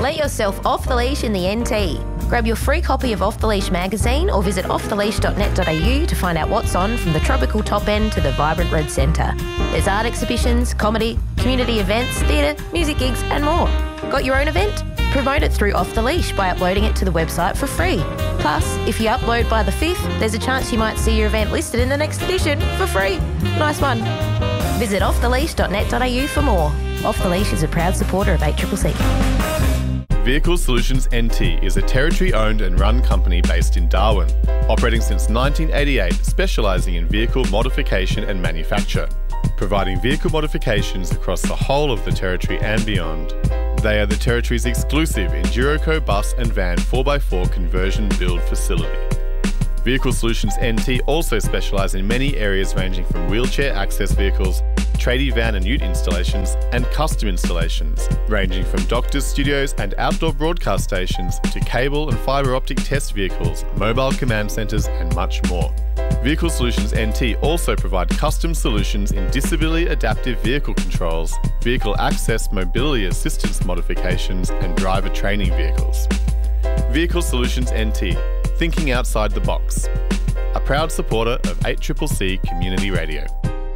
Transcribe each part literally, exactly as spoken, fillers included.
Let yourself off the leash in the N T. Grab your free copy of Off the Leash magazine or visit off the leash dot net dot a u to find out what's on from the tropical top end to the vibrant red centre. There's art exhibitions, comedy, community events, theatre, music gigs and more. Got your own event? Promote it through Off the Leash by uploading it to the website for free. Plus, if you upload by the fifth, there's a chance you might see your event listed in the next edition for free. Nice one. Visit off the leash dot net dot a u for more. Off the Leash is a proud supporter of eight C C C. Vehicle Solutions N T is a Territory-owned and run company based in Darwin, operating since nineteen eighty-eight, specialising in vehicle modification and manufacture, providing vehicle modifications across the whole of the Territory and beyond. They are the Territory's exclusive Enduroco bus and van four by four conversion build facility. Vehicle Solutions N T also specialise in many areas ranging from wheelchair access vehicles, tradie van and ute installations, and custom installations, ranging from doctors' studios and outdoor broadcast stations to cable and fibre optic test vehicles, mobile command centres and much more. Vehicle Solutions N T also provide custom solutions in disability adaptive vehicle controls, vehicle access mobility assistance modifications and driver training vehicles. Vehicle Solutions N T, thinking outside the box. A proud supporter of eight C C C Community Radio.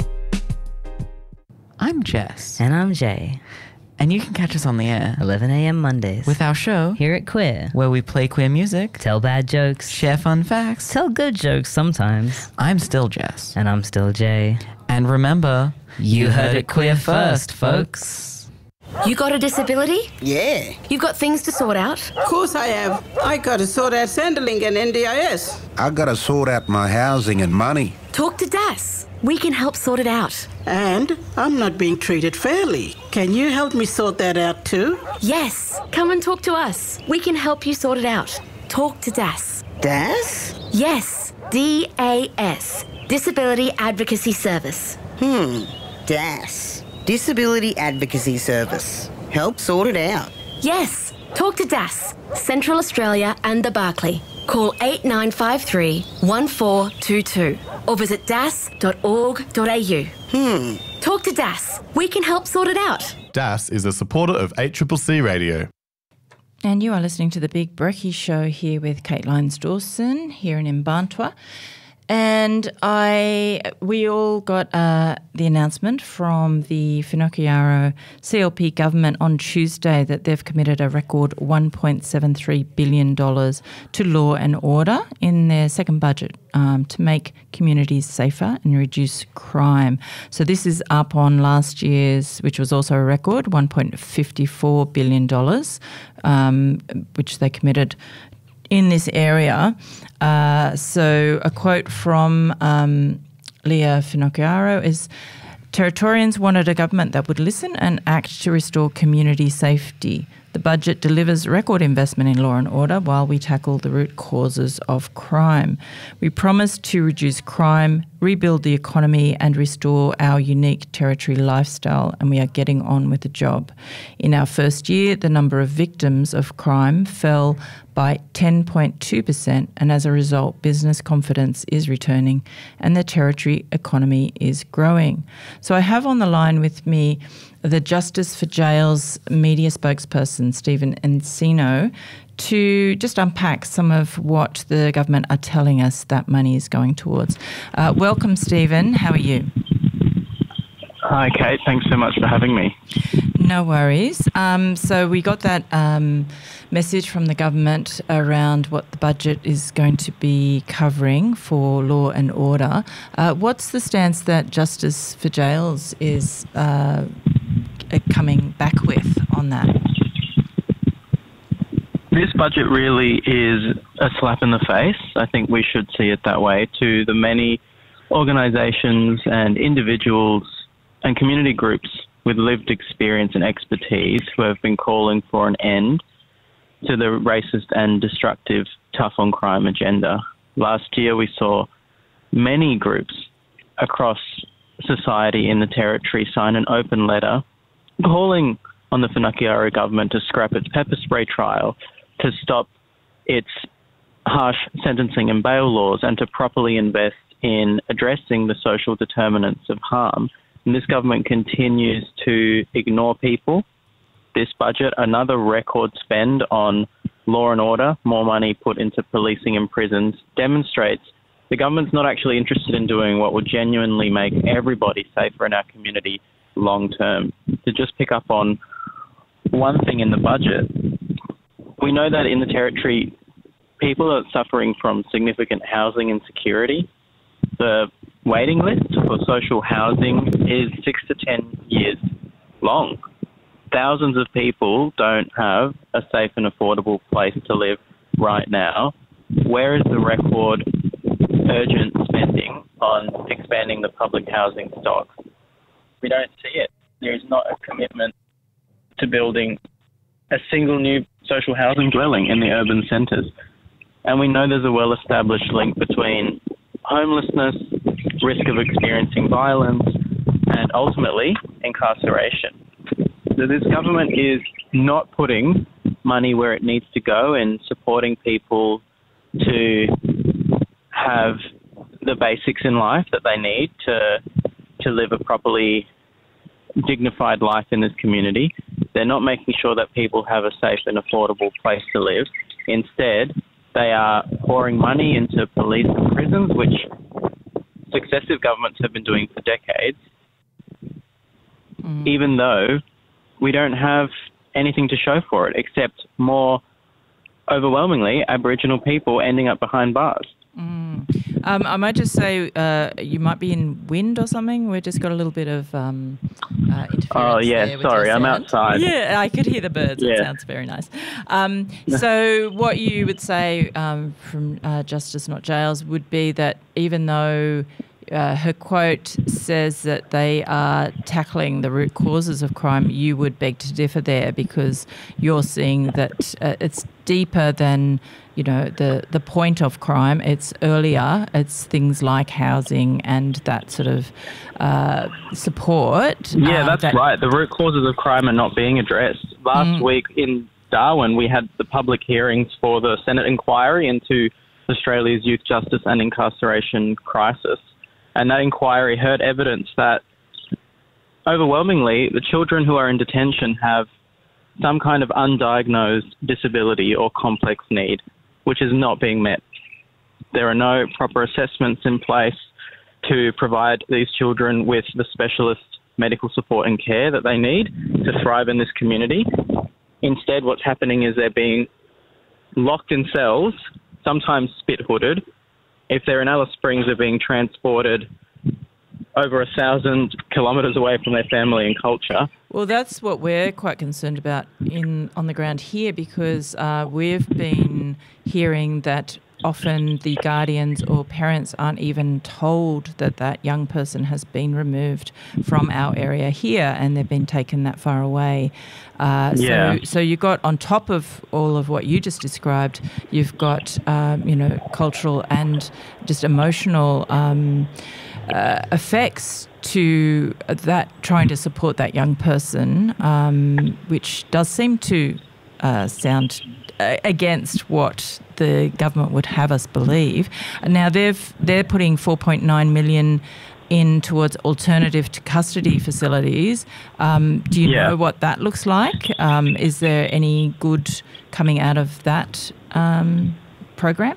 I'm Jess. And I'm Jay. And you can catch us on the air eleven a m Mondays with our show Here at Queer, where we play queer music, tell bad jokes, share fun facts, tell good jokes sometimes. I'm still Jess. And I'm still Jay. And remember, you, you heard it queer first, folks. You got a disability? Yeah. You've got things to sort out? Of course I have. I got to sort out Centrelink and N D I S. I got to sort out my housing and money. Talk to D A S. We can help sort it out. And I'm not being treated fairly. Can you help me sort that out too? Yes. Come and talk to us. We can help you sort it out. Talk to D A S. D A S? Yes. D A S. Disability Advocacy Service. Hmm. D A S. Disability Advocacy Service. Help sort it out. Yes. Talk to D A S, Central Australia and the Barclay. Call eight nine five three, one four two two or visit d a s dot org dot a u. Hmm. Talk to D A S. We can help sort it out. D A S is a supporter of eight C C C Radio. And you are listening to The Big Brekkie Show here with Kate Lyons-Dawson here in Mbantua. And I, we all got uh, the announcement from the Whanokiraro C L P government on Tuesday that they've committed a record one point seven three billion dollars to law and order in their second budget um, to make communities safer and reduce crime. So this is up on last year's, which was also a record, one point five four billion dollars, um, which they committed in this area. Uh, so a quote from um, Leah Whanokiraro is, Territorians wanted a government that would listen and act to restore community safety. The budget delivers record investment in law and order while we tackle the root causes of crime. We promise to reduce crime, rebuild the economy and restore our unique Territory lifestyle, and we are getting on with the job. In our first year, the number of victims of crime fell by ten point two percent, and as a result, business confidence is returning and the Territory economy is growing. So I have on the line with me the Justice for Jails media spokesperson, Stephen Encino, to just unpack some of what the government are telling us that money is going towards. Uh, welcome, Stephen. How are you? Hi, Kate. Thanks so much for having me. No worries. Um, so we got that um, message from the government around what the budget is going to be covering for law and order. Uh, what's the stance that Justice for Jails is uh, coming back with on that? This budget really is a slap in the face. I think we should see it that way, to the many organisations and individuals and community groups with lived experience and expertise who have been calling for an end to the racist and destructive tough on crime agenda. Last year we saw many groups across society in the Territory sign an open letter calling on the Whanokiraro government to scrap its pepper spray trial, to stop its harsh sentencing and bail laws, and to properly invest in addressing the social determinants of harm. And this government continues to ignore people this budget, another record spend on law and order, more money put into policing and prisons, demonstrates the government's not actually interested in doing what will genuinely make everybody safer in our community long term. To just pick up on one thing in the budget, we know that in the Territory, people are suffering from significant housing insecurity. The waiting list for social housing is six to ten years long. Thousands of people don't have a safe and affordable place to live right now. Where is the record urgent spending on expanding the public housing stock? We don't see it. There is not a commitment to building a single new social housing dwelling in the urban centres. And we know there's a well-established link between homelessness, risk of experiencing violence, and ultimately incarceration. So this government is not putting money where it needs to go and supporting people to have the basics in life that they need to to live a properly dignified life in this community. They're not making sure that people have a safe and affordable place to live. Instead, they are pouring money into police and prisons, which successive governments have been doing for decades, mm. even though we don't have anything to show for it except more, overwhelmingly, Aboriginal people ending up behind bars. Mm. Um, I might just say uh, you might be in wind or something. We've just got a little bit of um, uh, interference. Oh, yeah, there with sorry, your I'm sound. outside. Yeah, I could hear the birds. Yeah. It sounds very nice. Um, so what you would say um, from uh, Justice Not Jails would be that even though Uh, her quote says that they are tackling the root causes of crime, you would beg to differ there because you're seeing that uh, it's deeper than, you know, the, the point of crime. It's earlier. It's things like housing and that sort of uh, support. Yeah, um, that's that right. The root causes of crime are not being addressed. Last Mm. week in Darwin, we had the public hearings for the Senate inquiry into Australia's youth justice and incarceration crisis. And that inquiry heard evidence that overwhelmingly the children who are in detention have some kind of undiagnosed disability or complex need, which is not being met. There are no proper assessments in place to provide these children with the specialist medical support and care that they need to thrive in this community. Instead, what's happening is they're being locked in cells, sometimes spit-hooded. If they're in Alice Springs, they're being transported over a thousand kilometres away from their family and culture. Well, that's what we're quite concerned about in on the ground here because uh, we've been hearing that often the guardians or parents aren't even told that that young person has been removed from our area here and they've been taken that far away. Uh, Yeah. So, so you've got, on top of all of what you just described, you've got, um, you know, cultural and just emotional um, uh, effects to that, trying to support that young person, um, which does seem to uh, sound uh, against what the government would have us believe. Now they've they're putting four point nine million in towards alternative to custody facilities. Um, do you Yeah. know what that looks like? Um, is there any good coming out of that um, program?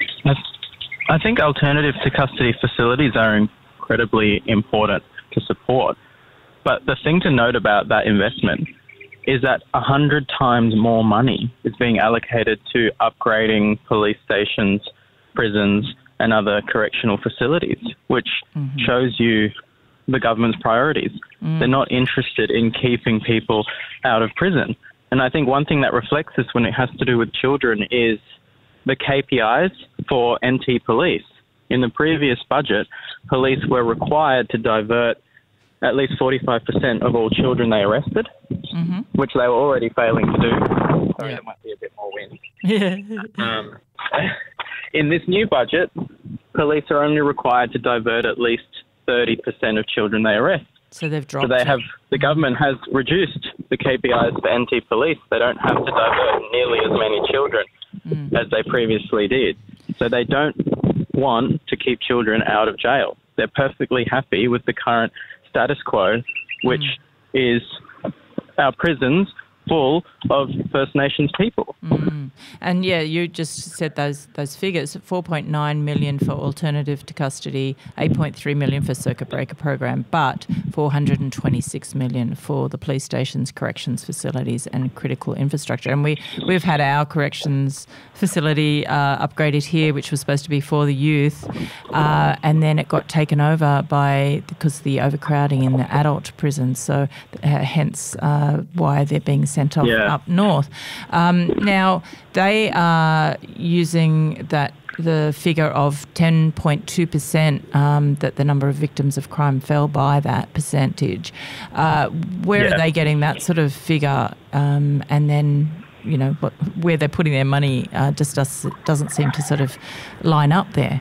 I think alternative to custody facilities are incredibly important to support. But the thing to note about that investment is that one hundred times more money is being allocated to upgrading police stations, prisons, and other correctional facilities, which mm-hmm. shows you the government's priorities. Mm. They're not interested in keeping people out of prison. And I think one thing that reflects this when it has to do with children is the K P Is for N T police. In the previous budget, police were required to divert at least forty-five percent of all children they arrested, mm-hmm. which they were already failing to do. Sorry, yeah. there might be a bit more wind. Yeah. um, in this new budget, police are only required to divert at least thirty percent of children they arrest. So they've dropped. So they it. have the government has reduced the K P Is for N T police. They don't have to divert nearly as many children mm. as they previously did. So they don't want to keep children out of jail. They're perfectly happy with the current status quo, which mm. is our prisons full of First Nations people. Mm. And yeah, you just said those those figures: four point nine million for alternative to custody, eight point three million for circuit breaker program, but four hundred twenty-six million for the police stations, corrections facilities, and critical infrastructure. And we we've had our corrections facility uh, upgraded here, which was supposed to be for the youth, uh, and then it got taken over by because of the overcrowding in the adult prisons. So uh, hence uh, why they're being sent off Yeah. up north. Um, now, they are using that the figure of ten point two percent, um, that the number of victims of crime fell by that percentage. Uh, where Yeah. are they getting that sort of figure? Um, and then, you know, what, where they're putting their money uh, just does, doesn't seem to sort of line up there.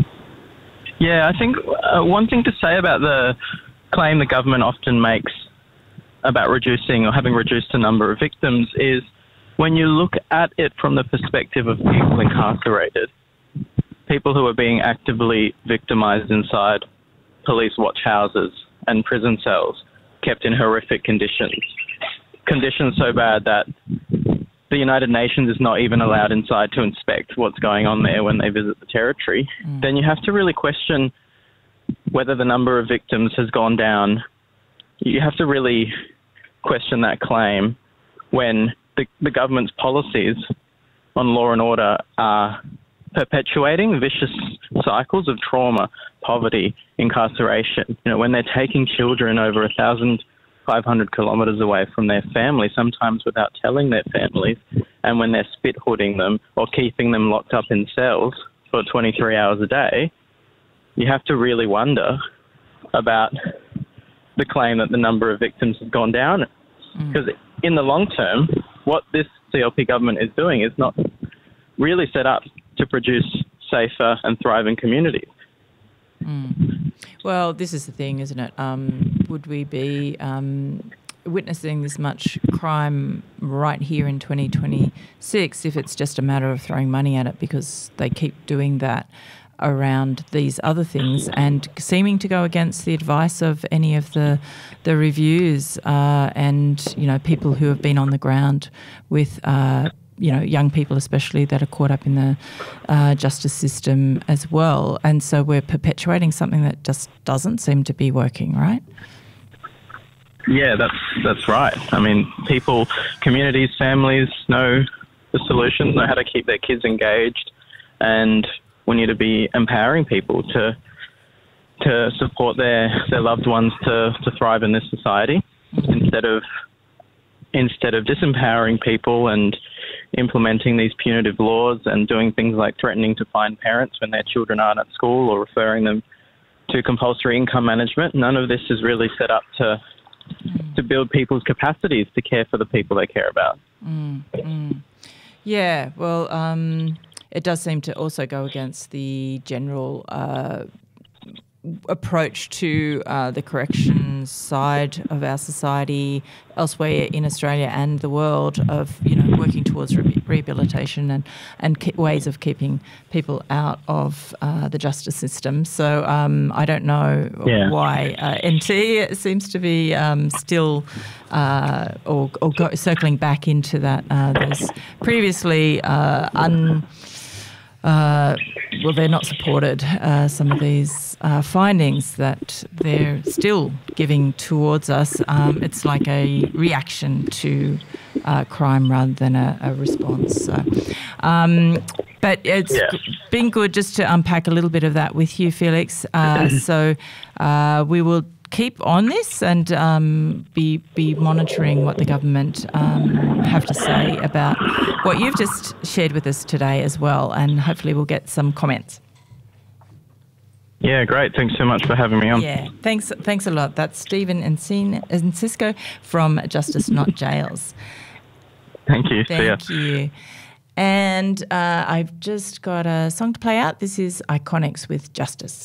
Yeah, I think uh, one thing to say about the claim the government often makes about reducing or having reduced the number of victims is when you look at it from the perspective of people incarcerated, people who are being actively victimised inside police watch houses and prison cells, kept in horrific conditions, conditions so bad that the United Nations is not even allowed inside to inspect what's going on there when they visit the territory, mm. then you have to really question whether the number of victims has gone down. You have to really question that claim when the, the government's policies on law and order are perpetuating vicious cycles of trauma, poverty, incarceration. You know, when they're taking children over one thousand five hundred kilometres away from their family, sometimes without telling their families, and when they're spit hooding them or keeping them locked up in cells for twenty-three hours a day, you have to really wonder about the claim that the number of victims has gone down. Because mm. in the long term, what this C L P government is doing is not really set up to produce safer and thriving communities. Mm. Well, this is the thing, isn't it? Um, would we be um, witnessing this much crime right here in twenty twenty-six if it's just a matter of throwing money at it because they keep doing that around these other things and seeming to go against the advice of any of the the reviews uh, and, you know, people who have been on the ground with uh, you know, young people especially that are caught up in the uh, justice system as well. And so we're perpetuating something that just doesn't seem to be working, right? Yeah, that's that's right. I mean, people, communities, families know the solutions, know how to keep their kids engaged, and we need to be empowering people to to support their, their loved ones to, to thrive in this society instead of instead of disempowering people and implementing these punitive laws and doing things like threatening to fine parents when their children aren't at school or referring them to compulsory income management. None of this is really set up to to build people's capacities to care for the people they care about. Mm, mm. Yeah, well, um, it does seem to also go against the general uh, approach to uh, the corrections side of our society elsewhere in Australia and the world of, you know, working towards re- rehabilitation and, and ke- ways of keeping people out of uh, the justice system. So um, I don't know yeah. why uh, N T seems to be um, still uh, or, or go, circling back into that uh, those previously uh, un... Uh, well, they're not supported, uh, some of these uh, findings that they're still giving towards us. Um, it's like a reaction to uh, crime rather than a, a response. So, um, but it's yeah. been good just to unpack a little bit of that with you, Felix. Uh, so uh, we will keep on this and um, be be monitoring what the government um, have to say about what you've just shared with us today as well, and hopefully we'll get some comments. Yeah, great. Thanks so much for having me on. Yeah, thanks thanks a lot. That's Stephen Enciso from Justice Not Jails. Thank you. Thank See ya. you. And uh, I've just got a song to play out. This is Iconics with Justice.